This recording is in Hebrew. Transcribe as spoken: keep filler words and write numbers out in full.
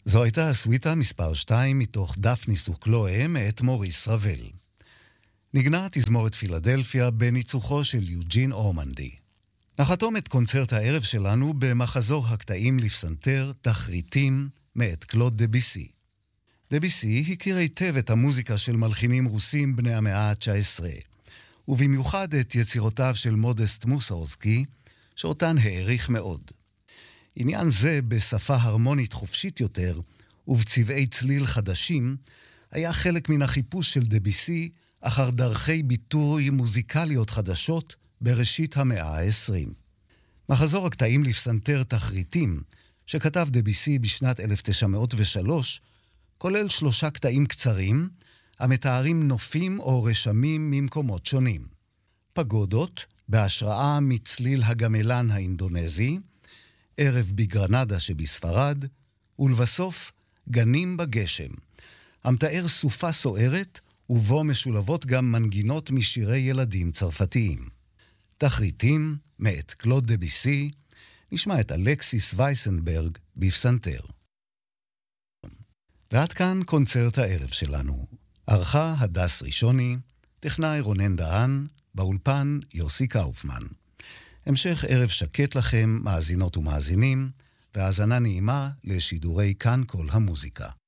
זו הייתה הסוויטה מספר שתיים מתוך דפניס וקלואה מאת מוריס רבל. נגנה תזמורת פילדלפיה בניצוחו של יוג'ין אורמנדי. נחתום את קונצרט הערב שלנו במחזור הקטעים לפסנתר תחריטים מאת קלוד דביסי. דביסי הכיר היטב את המוזיקה של מלחינים רוסים בני המאה ה-תשע עשרה, ובמיוחד את יצירותיו של מודסט מוסורסקי, שאותן העריך מאוד. עניין זה בשפה הרמונית חופשית יותר ובצבעי צליל חדשים היה חלק מן החיפוש של דביסי אחר דרכי ביטוי מוזיקליות חדשות בראשית המאה ה-עשרים. מחזור הקטעים לפסנתר תחריטים שכתב דביסי בשנת אלף תשע מאות ושלוש כולל שלושה קטעים קצרים המתארים נופים או רשמים ממקומות שונים. פגודות בהשראה מצליל הגמלן האינדונזי, ערב בגרנדה שבספרד, ולבסוף גנים בגשם, המתאר סופה סוערת ובו משולבות גם מנגינות משירי ילדים צרפתיים. תחריטים מאת קלוד דביסי, נשמע את אלכסיס וייסנברג בפסנתר. ועד כאן קונצרט הערב שלנו. ערכה הדס ראשוני, טכנאי רונן דהן, באולפן יוסי קאופמן. המשך ערב שקט לכם, מאזינות ומאזינים, והאזנה נעימה לשידורי כאן כל המוזיקה.